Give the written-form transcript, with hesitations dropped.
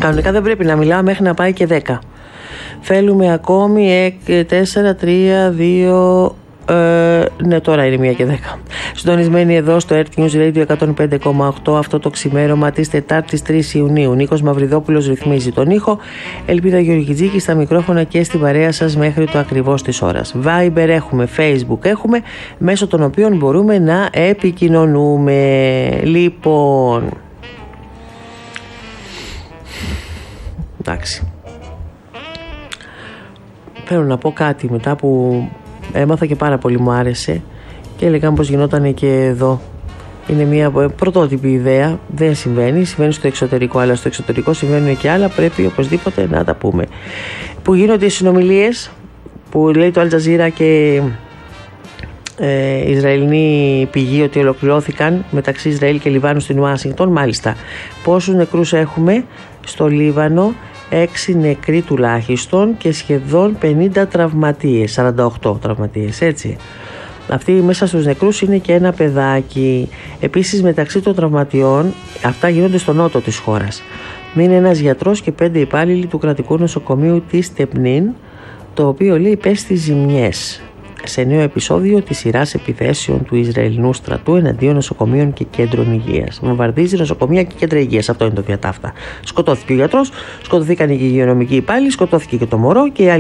Κανονικά δεν πρέπει να μιλάω μέχρι να πάει και 10. Θέλουμε ακόμη 4, 3, 2... ναι, τώρα είναι 1 και 10. Συντονισμένοι εδώ στο Earth News Radio 105,8 αυτό το ξημέρωμα της Τετάρτης 3 Ιουνίου. Νίκος Μαυριδόπουλος ρυθμίζει τον ήχο. Ελπίδα Γεωργιτζίκη στα μικρόφωνα και στην παρέα σας μέχρι το ακριβώς της ώρας. Viber έχουμε, Facebook έχουμε, μέσω των οποίων μπορούμε να επικοινωνούμε. Λοιπόν, εντάξει, θέλω να πω κάτι μετά που έμαθα και πάρα πολύ μου άρεσε και έλεγα πως γινόταν και εδώ. Είναι μια πρωτότυπη ιδέα, δεν συμβαίνει στο εξωτερικό, αλλά στο εξωτερικό συμβαίνουν και άλλα, πρέπει οπωσδήποτε να τα πούμε. Που γίνονται οι συνομιλίες που λέει το Al Jazeera και Ισραηλινή πηγή ότι ολοκληρώθηκαν μεταξύ Ισραήλ και Λιβάνου στην Ουάσιγκτον. Μάλιστα, πόσους νεκρούς έχουμε στο Λίβανο? 6 νεκροί τουλάχιστον και σχεδόν 50 τραυματίες, 48 τραυματίες, έτσι. Αυτοί μέσα στους νεκρούς είναι και ένα παιδάκι. Επίσης μεταξύ των τραυματιών, αυτά γίνονται στο νότο της χώρας, είναι ένας γιατρός και 5 υπάλληλοι του κρατικού νοσοκομείου της Τεπνίν, το οποίο λέει υπέστη ζημιές σε νέο επεισόδιο της σειράς επιθέσεων του Ισραηλινού στρατού εναντίον νοσοκομείων και κέντρων υγείας. Βομβαρδίζει νοσοκομεία και κέντρα υγείας. Αυτό είναι το διατάφτα. Σκοτώθηκε ο γιατρός, σκοτωθήκαν οι υγειονομικοί υπάλληλοι, σκοτώθηκε και το μωρό και οι άλλοι